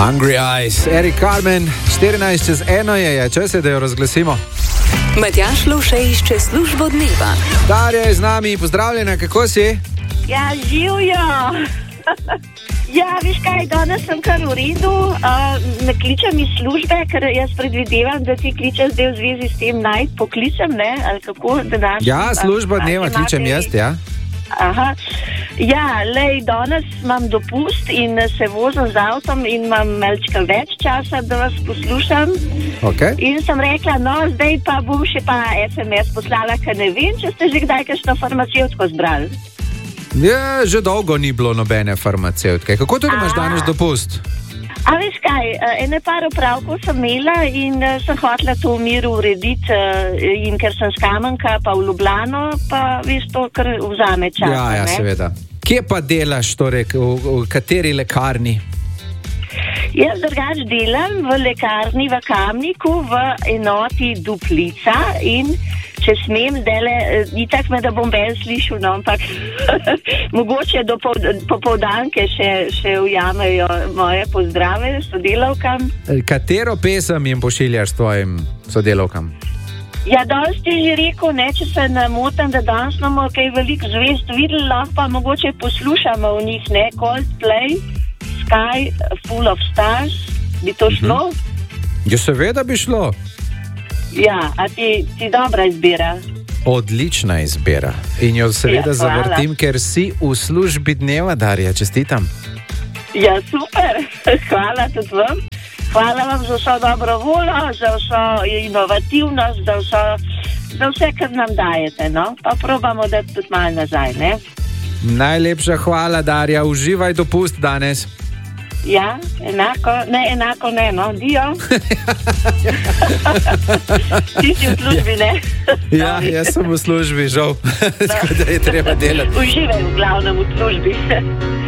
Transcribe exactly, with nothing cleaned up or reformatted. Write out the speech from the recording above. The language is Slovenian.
Hungry Eyes, Eric Carmen, štirinajst čez eno je, čas je, da jo razglasimo. Matjaž Lovše išče službo dneva. Darja je z nami, pozdravljena, kako si? Ja, živijo. Ja, veš kaj, danes sem kar v redu, uh, ne kličem iz službe, ker jaz predvidevam, da ti kličeš zdaj v zvezi s tem naj pokličem, ne, ali kako današnji. Ja, služba dneva, kličem jaz, ja. Aha, ja, lej, danes imam dopust in se vozim z avtom in imam malčka več časa, da vas poslušam. Okay. In sem rekla, no, zdaj pa bom še pa es em es poslala, ker ne vem, če ste že kdaj kakšno farmacevtko zbrali. Ja, že dolgo ni bilo nobene farmacevtke. Kako to, da imaš danes dopust? A veš kaj, ene par opravkov sem imela in sem hotela to v miru urediti in ker sem s Kamenka pa v Ljubljano, pa veš to, ker vzame čas. Ja, ja, ne? Seveda. Kje pa delaš, torej, v, v kateri lekarni? Jaz drugač delam v lekarni v Kamniku v enoti Duplica in če smem, zdajle, itak me, da bom ben slišal, no, ampak mogoče do popoldanke še, še ujamejo moje pozdrave sodelavkam. Katero pesem jim pošiljaš tvojim sodelavkam? Ja, danes ti že rekel, ne, če se ne motim, da danes imamo kaj veliko zvest videli, lahko pa mogoče poslušamo v njih, ne, Coldplay, Sky, Full of Stars, bi to šlo? Mhm. Ja, seveda bi šlo. Ja, a ti, ti dobra izbira? Odlična izbira. In jo seveda ja, zavrtim, ker si v službi dneva, Darja, čestitam. Ja, super, hvala tudi vam. Hvala vam za vso dobro voljo, za vso inovativnost, za, vso, za vse, kar nam dajete, no? Pa probamo dati tudi malo nazaj, ne? Najlepša hvala, Darja, uživaj dopust danes. Ja, enako, ne, enako ne, no, dio. Ti si v službi, ne? Ja, jaz sem v službi, žal. Tako da je treba delati. Uživaj v glavnem v službi.